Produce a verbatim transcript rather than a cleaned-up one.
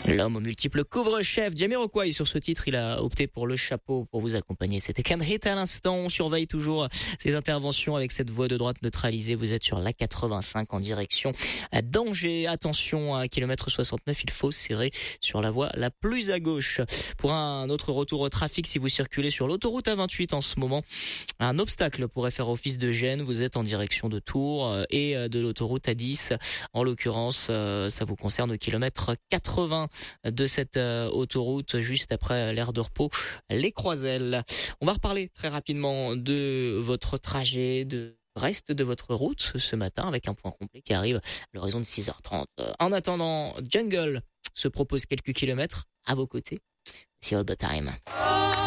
L'homme aux multiples couvre-chefs, Jamiroquai, sur ce titre, il a opté pour le chapeau pour vous accompagner. C'était Can't Hit à l'instant. On surveille toujours ses interventions avec cette voie de droite neutralisée. Vous êtes sur l'A quatre-vingt-cinq en direction d'Angers. Attention, à kilomètre soixante-neuf, il faut serrer sur la voie la plus à gauche. Pour un autre retour au trafic, si vous circulez sur l'autoroute A vingt-huit en ce moment, un obstacle pourrait faire office de gêne. Vous êtes en direction de Tours et de l'autoroute A dix. En l'occurrence, ça vous concerne au kilomètre quatre-vingts de cette autoroute, juste après l'aire de repos Les Croiselles. On va reparler très rapidement de votre trajet, de reste de votre route ce matin, avec un point complet qui arrive à l'horizon de six heures trente. En attendant, Jungle se propose quelques kilomètres à vos côtés. See all the time.